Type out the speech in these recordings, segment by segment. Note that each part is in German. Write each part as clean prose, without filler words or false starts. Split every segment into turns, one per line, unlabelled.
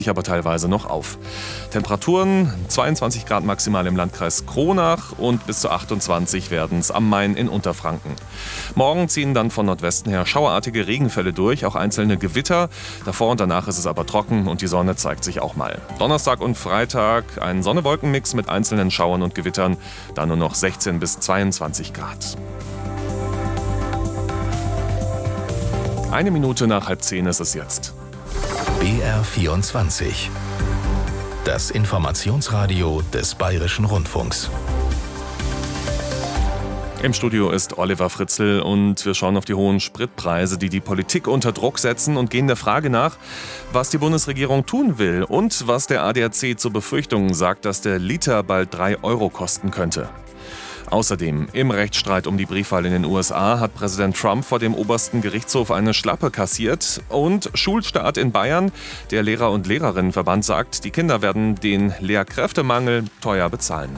aber teilweise noch auf. Temperaturen 22 Grad maximal im Landkreis Kronach und bis zu 28 werden es am Main in Unterfranken. Morgen ziehen dann von Nordwesten her schauerartige Regenfälle durch, auch einzelne Gewitter. Davor und danach ist es aber trocken und die Sonne zeigt sich auch mal. Donnerstag und Freitag ein Sonne-Wolken-Mix mit einzelnen Schauern und Gewittern, dann nur noch 16 bis 22 Grad. 1 Minute nach 9:30 ist es jetzt.
BR24. Das Informationsradio des Bayerischen Rundfunks.
Im Studio ist Oliver Fritzl und wir schauen auf die hohen Spritpreise, die die Politik unter Druck setzen und gehen der Frage nach, was die Bundesregierung tun will und was der ADAC zu Befürchtungen sagt, dass der Liter bald 3 Euro kosten könnte. Außerdem, im Rechtsstreit um die Briefwahl in den USA hat Präsident Trump vor dem obersten Gerichtshof eine Schlappe kassiert. Und Schulstart in Bayern. Der Lehrer- und Lehrerinnenverband sagt, die Kinder werden den Lehrkräftemangel teuer bezahlen.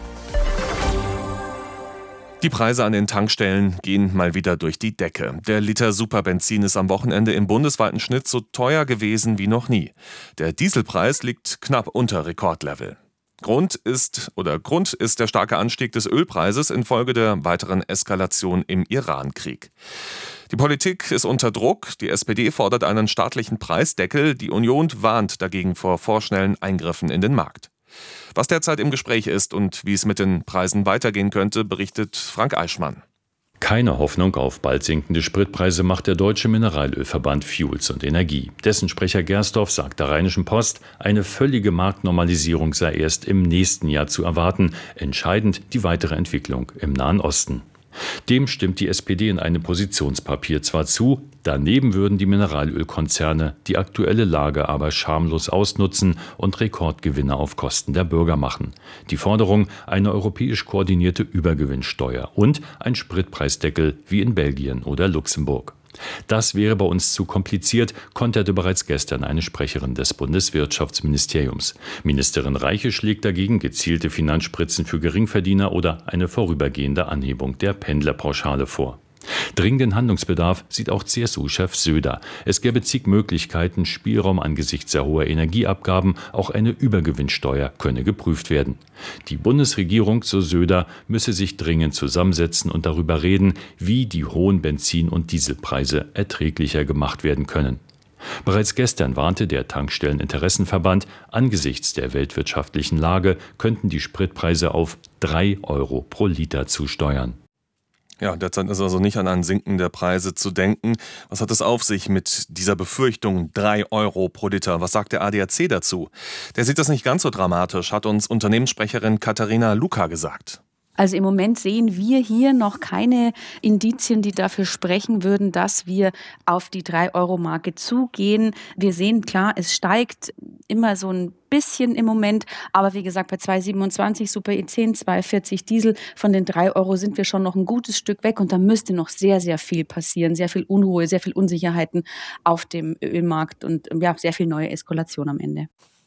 Die Preise an den Tankstellen gehen mal wieder durch die Decke. Der Liter Superbenzin ist am Wochenende im bundesweiten Schnitt so teuer gewesen wie noch nie. Der Dieselpreis liegt knapp unter Rekordlevel. Grund ist der starke Anstieg des Ölpreises infolge der weiteren Eskalation im Iran-Krieg. Die Politik ist unter Druck. Die SPD fordert einen staatlichen Preisdeckel. Die Union warnt dagegen vor vorschnellen Eingriffen in den Markt. Was derzeit im Gespräch ist und wie es mit den Preisen weitergehen könnte, berichtet Frank Eichmann.
Keine Hoffnung auf bald sinkende Spritpreise macht der Deutsche Mineralölverband Fuels und Energie. Dessen Sprecher Gersdorf sagt der Rheinischen Post, eine völlige Marktnormalisierung sei erst im nächsten Jahr zu erwarten. Entscheidend die weitere Entwicklung im Nahen Osten. Dem stimmt die SPD in einem Positionspapier zwar zu, daneben würden die Mineralölkonzerne die aktuelle Lage aber schamlos ausnutzen und Rekordgewinne auf Kosten der Bürger machen. Die Forderung, eine europäisch koordinierte Übergewinnsteuer und ein Spritpreisdeckel wie in Belgien oder Luxemburg. Das wäre bei uns zu kompliziert, konterte bereits gestern eine Sprecherin des Bundeswirtschaftsministeriums. Ministerin Reiche schlägt dagegen gezielte Finanzspritzen für Geringverdiener oder eine vorübergehende Anhebung der Pendlerpauschale vor. Dringenden Handlungsbedarf sieht auch CSU-Chef Söder. Es gäbe zig Möglichkeiten, Spielraum angesichts sehr hoher Energieabgaben, auch eine Übergewinnsteuer könne geprüft werden. Die Bundesregierung, so Söder, müsse sich dringend zusammensetzen und darüber reden, wie die hohen Benzin- und Dieselpreise erträglicher gemacht werden können. Bereits gestern warnte der Tankstelleninteressenverband, angesichts der weltwirtschaftlichen Lage könnten die Spritpreise auf 3 Euro pro Liter zusteuern.
Ja, derzeit ist also nicht an ein Sinken der Preise zu denken. Was hat es auf sich mit dieser Befürchtung 3 Euro pro Liter? Was sagt der ADAC dazu? Der sieht das nicht ganz so dramatisch, hat uns Unternehmenssprecherin Katharina Luka gesagt.
Also im Moment sehen wir hier noch keine Indizien, die dafür sprechen würden, dass wir auf die 3-Euro-Marke zugehen. Wir sehen klar, es steigt immer so ein bisschen im Moment. Aber wie gesagt, bei 2,27 Super E10, 2,40 Diesel, von den 3 Euro sind wir schon noch ein gutes Stück weg. Und da müsste noch sehr, sehr viel passieren. Sehr viel Unruhe, sehr viel Unsicherheiten auf dem Ölmarkt und ja, sehr viel neue Eskalation am Ende.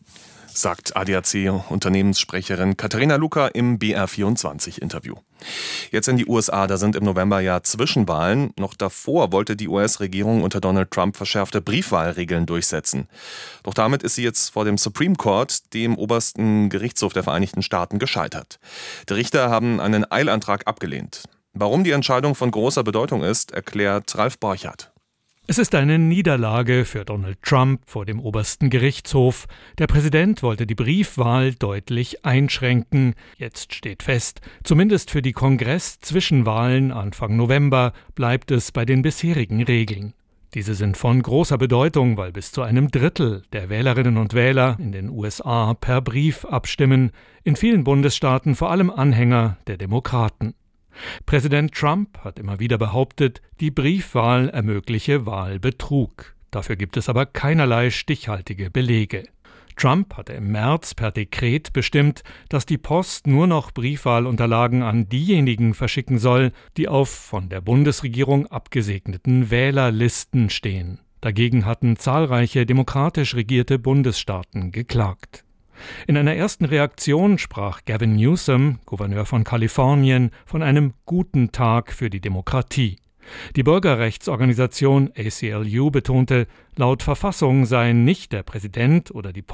Sagt ADAC-Unternehmenssprecherin Katharina Luka im BR24-Interview. Jetzt in die USA, da sind im November ja Zwischenwahlen. Noch davor wollte die US-Regierung unter Donald Trump verschärfte Briefwahlregeln durchsetzen. Doch damit ist sie jetzt vor dem Supreme Court, dem obersten Gerichtshof der Vereinigten Staaten, gescheitert. Die Richter haben einen Eilantrag abgelehnt. Warum die Entscheidung von großer Bedeutung ist, erklärt Ralf Borchardt.
Es ist eine Niederlage für Donald Trump vor dem obersten Gerichtshof. Der Präsident wollte die Briefwahl deutlich einschränken. Jetzt steht fest, zumindest für die Kongress-Zwischenwahlen Anfang November bleibt es bei den bisherigen Regeln. Diese sind von großer Bedeutung, weil bis zu einem Drittel der Wählerinnen und Wähler in den USA per Brief abstimmen, in vielen Bundesstaaten vor allem Anhänger der Demokraten. Präsident Trump hat immer wieder behauptet, die Briefwahl ermögliche Wahlbetrug. Dafür gibt es aber keinerlei stichhaltige Belege. Trump hatte im März per Dekret bestimmt, dass die Post nur noch Briefwahlunterlagen an diejenigen verschicken soll, die auf von der Bundesregierung abgesegneten Wählerlisten stehen. Dagegen hatten zahlreiche demokratisch regierte Bundesstaaten geklagt. In einer ersten Reaktion sprach Gavin Newsom, Gouverneur von Kalifornien, von einem guten Tag für die Demokratie. Die Bürgerrechtsorganisation ACLU betonte, laut Verfassung seien nicht der Präsident oder die